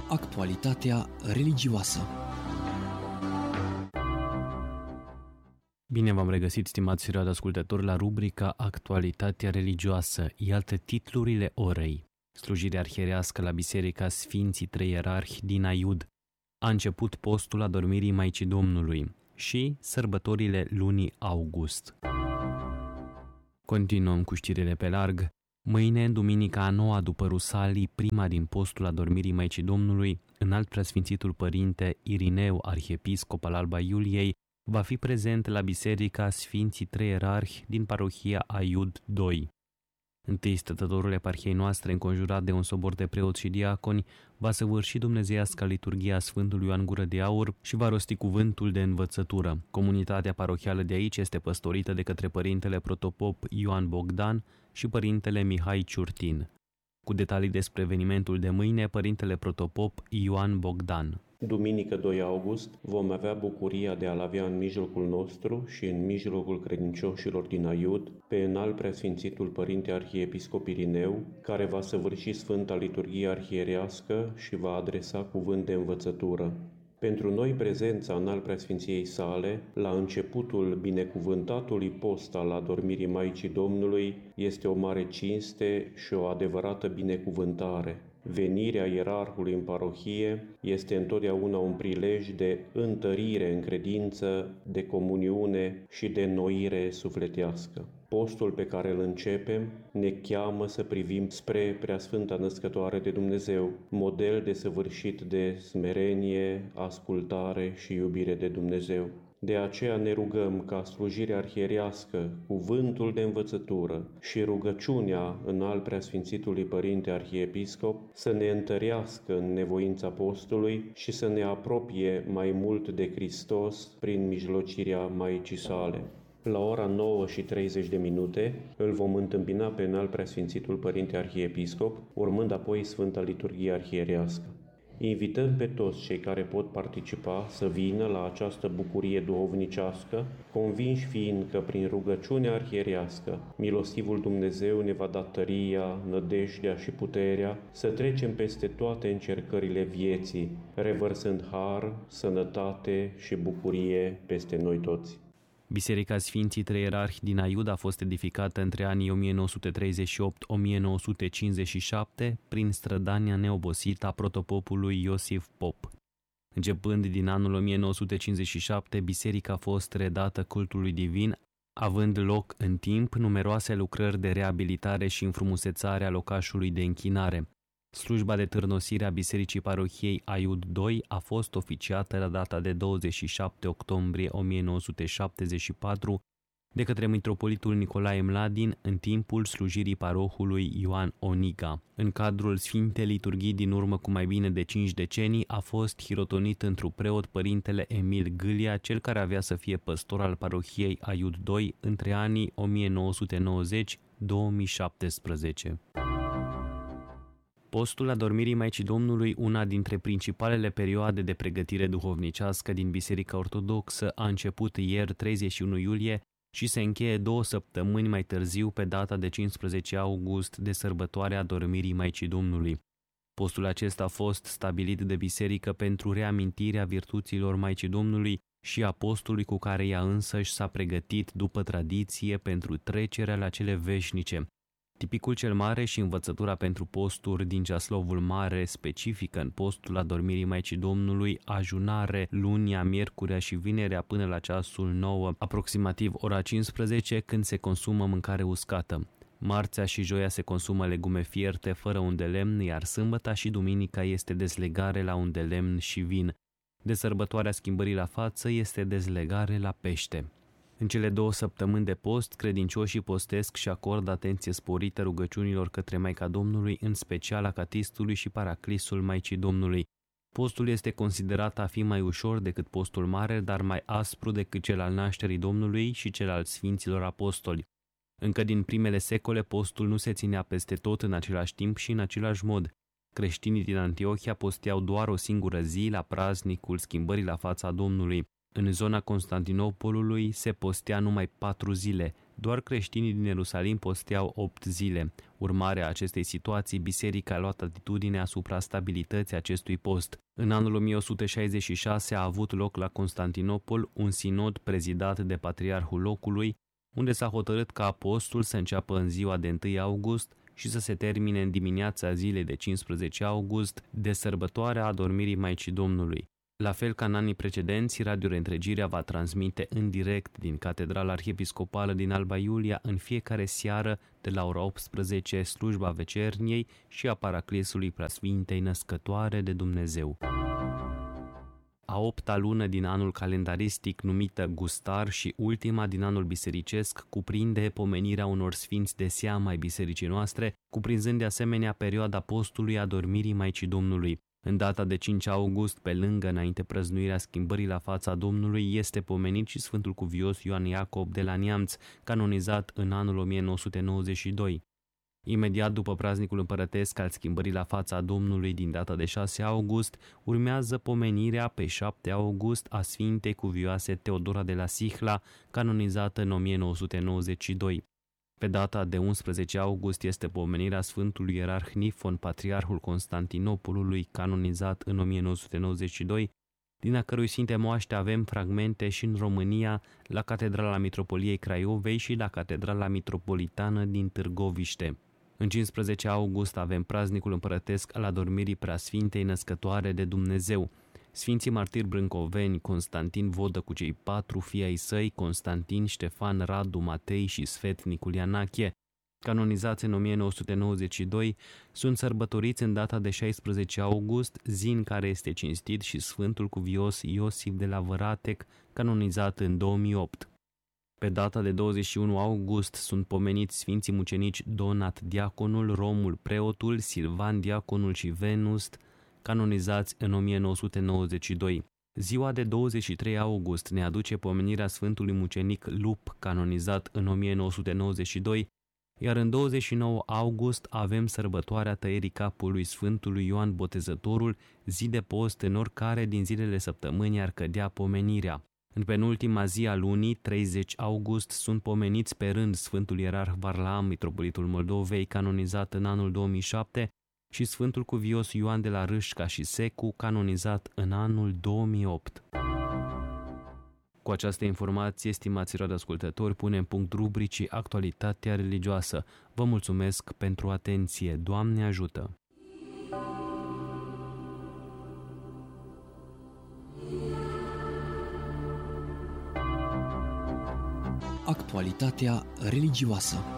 Actualitatea religioasă. Bine v-am regăsit, stimați radioascultători, la rubrica Actualitatea religioasă. Iată titlurile orei. Slujirea arhierească la Biserica Sfinții Trei Ierarhi din Aiud. A început postul adormirii Maicii Domnului și sărbătorile lunii august. Continuăm cu știrile pe larg. Mâine, duminica a noua după Rusalii, prima din postul adormirii Maicii Domnului, Înalt Preasfințitul Părinte Irineu, arhiepiscop al Alba Iuliei, va fi prezent la Biserica Sfinții Trei Ierarhi din parohia Aiud 2. Întâi stătătorul eparhiei noastre, înconjurat de un sobor de preoți și diaconi, va săvârși dumnezeiasca liturghia Sfântului Ioan Gură de Aur și va rosti cuvântul de învățătură. Comunitatea parohială de aici este păstorită de către părintele protopop Ioan Bogdan și părintele Mihai Ciurtin. Cu detalii despre evenimentul de mâine, părintele protopop Ioan Bogdan. Duminică 2 august vom avea bucuria de a-l avea în mijlocul nostru și în mijlocul credincioșilor din Aiud pe Înalt Preasfințitul Părinte Arhiepiscop Irineu, care va săvârși Sfânta Liturghie Arhierească și va adresa cuvânt de învățătură. Pentru noi, prezența Înalt Preasfinției sale, la începutul binecuvântatului post al adormirii Maicii Domnului, este o mare cinste și o adevărată binecuvântare. Venirea ierarhului în parohie este întotdeauna un prilej de întărire în credință, de comuniune și de înnoire sufletească. Postul pe care îl începem ne cheamă să privim spre Preasfânta Născătoare de Dumnezeu, model de săvârșit de smerenie, ascultare și iubire de Dumnezeu. De aceea ne rugăm ca slujirea arhierească, cuvântul de învățătură și rugăciunea Înalt Preasfințitului Părinte Arhiepiscop să ne întărească în nevoința postului și să ne apropie mai mult de Hristos prin mijlocirea Maicii sale. La ora 9:30 îl vom întâmpina pe Înalt Preasfințitul Părinte Arhiepiscop, urmând apoi Sfânta Liturghie Arhierească. Invităm pe toți cei care pot participa să vină la această bucurie duhovnicească, convinși fiind că prin rugăciunea arhierească, milostivul Dumnezeu ne va da tăria, nădejdea și puterea să trecem peste toate încercările vieții, revărsând har, sănătate și bucurie peste noi toți. Biserica Sfinții Trei Ierarhi din Aiud a fost edificată între anii 1938-1957 prin strădania neobosită a protopopului Iosif Pop. Începând din anul 1957, biserica a fost redată cultului divin, având loc în timp numeroase lucrări de reabilitare și înfrumusețare a locașului de închinare. Slujba de târnosire a Bisericii Parohiei Aiud 2 a fost oficiată la data de 27 octombrie 1974 de către mitropolitul Nicolae Mladin în timpul slujirii parohului Ioan Oniga. În cadrul Sfintei Liturghii din urmă cu mai bine de 5 decenii a fost hirotonit într-un preot părintele Emil Gâlia, cel care avea să fie păstor al parohiei Aiud 2 între anii 1990-2017. Postul adormirii Maicii Domnului, una dintre principalele perioade de pregătire duhovnicească din Biserica Ortodoxă, a început ieri 31 iulie și se încheie 2 săptămâni mai târziu pe data de 15 august de sărbătoarea adormirii Maicii Domnului. Postul acesta a fost stabilit de biserică pentru reamintirea virtuților Maicii Domnului și a postului cu care ea însăși s-a pregătit după tradiție pentru trecerea la cele veșnice. Tipicul cel mare și învățătura pentru posturi din Ceaslovul Mare specifică în postul adormirii Maicii Domnului ajunare lunia, miercurea și vinerea până la ceasul 9, aproximativ ora 15, când se consumă mâncare uscată. Marțea și joia se consumă legume fierte fără un de lemn, iar sâmbăta și duminica este dezlegare la un de lemn și vin. De sărbătoarea schimbării la față este dezlegare la pește. În cele 2 săptămâni de post, credincioșii postesc și acordă atenție sporită rugăciunilor către Maica Domnului, în special acatistului și paraclisul Maicii Domnului. Postul este considerat a fi mai ușor decât postul mare, dar mai aspru decât cel al nașterii Domnului și cel al Sfinților Apostoli. Încă din primele secole, postul nu se ținea peste tot în același timp și în același mod. Creștinii din Antiohia posteau doar o singură zi la praznicul schimbării la fața Domnului. În zona Constantinopolului se postea numai 4 zile, doar creștinii din Ierusalim posteau 8 zile. Urmare a acestei situații, biserica a luat atitudine asupra stabilității acestui post. În anul 1166 a avut loc la Constantinopol un sinod prezidat de patriarhul locului, unde s-a hotărât ca postul să înceapă în ziua de 1 august și să se termine în dimineața zilei de 15 august, de sărbătoarea adormirii Maicii Domnului. La fel ca în anii precedenți, Radio Reîntregirea va transmite în direct din Catedrala Arhiepiscopală din Alba Iulia în fiecare seară de la ora 18 slujba vecerniei și a Paraclisului Preasfintei Născătoare de Dumnezeu. A 8-a lună din anul calendaristic, numită Gustar și ultima din anul bisericesc, cuprinde pomenirea unor sfinți de seamă ai bisericii noastre, cuprinzând de asemenea perioada postului adormirii Maicii Domnului. În data de 5 august, pe lângă înainte prăznuirea schimbării la fața Domnului, este pomenit și Sfântul Cuvios Ioan Iacob de la Neamț, canonizat în anul 1992. Imediat după praznicul împărătesc al schimbării la fața Domnului din data de 6 august, urmează pomenirea pe 7 august a Sfintei Cuvioase Teodora de la Sihla, canonizată în 1992. Pe data de 11 august este pomenirea Sfântului Ierarh Nifon, patriarhul Constantinopolului, canonizat în 1992, din a cărui sfinte moaște avem fragmente și în România, la Catedrala Mitropoliei Craiovei și la Catedrala Mitropolitană din Târgoviște. În 15 august avem praznicul împărătesc al adormirii Preasfintei Născătoare de Dumnezeu. Sfinții martiri brâncoveni, Constantin Vodă cu cei 4 fii ai săi, Constantin, Ștefan, Radu, Matei și Sfetnicul Ianache, canonizați în 1992, sunt sărbătoriți în data de 16 august, zi în care este cinstit și Sfântul Cuvios Iosif de la Văratec, canonizat în 2008. Pe data de 21 august sunt pomeniți Sfinții mucenici Donat Diaconul, Romul Preotul, Silvan Diaconul și Venust, canonizați în 1992. Ziua de 23 august ne aduce pomenirea Sfântului mucenic Lup, canonizat în 1992, iar în 29 august avem sărbătoarea tăierii capului Sfântului Ioan Botezătorul, zi de post în oricare din zilele săptămânii ar cădea pomenirea. În penultima zi a lunii, 30 august, sunt pomeniți pe rând Sfântul Ierarh Varlaam, mitropolitul Moldovei, canonizat în anul 2007, și Sfântul Cuvios Ioan de la Râșca și Secu, canonizat în anul 2008. Cu această informație, stimați radioascultători, punem punct rubricii Actualitatea religioasă. Vă mulțumesc pentru atenție. Doamne ajută! Actualitatea religioasă.